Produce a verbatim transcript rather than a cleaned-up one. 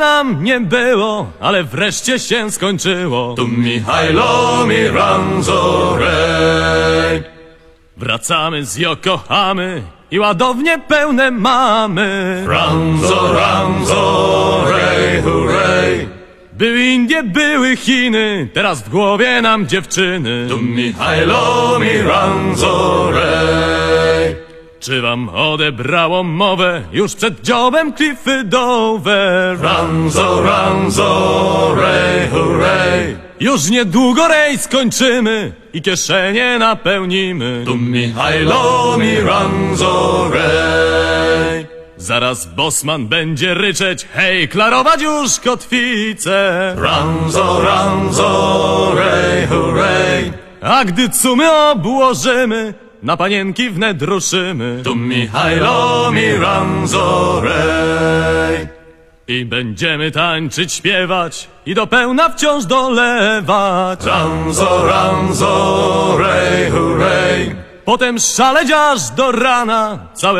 nam nie było, ale wreszcie się skończyło. Tu Michajlo mi ranzorej. Wracamy z Yokohamy i ładownie pełne mamy. Ranzo, ranzorej, hurray. Były Indie, były Chiny, teraz w głowie nam dziewczyny. Tu Michajlo mi ranzorej. Czy wam odebrało mowę już przed dziobem klify Dover? Ranzo, ranzorej, hurray. Już niedługo rejs skończymy i kieszenie napełnimy. Tu Michajlo mi ranzorej. Zaraz bosman będzie ryczeć, hej, klarować już kotwicę. Ranzo, ranzorej, hurray. A gdy cumy obłożymy, na panienki wnet ruszymy. Tu Michajlo mi ranzorej. I będziemy tańczyć, śpiewać i do pełna wciąż dolewać. Ranzo, ranzorej, hurray. Potem szaleć aż do rana, całe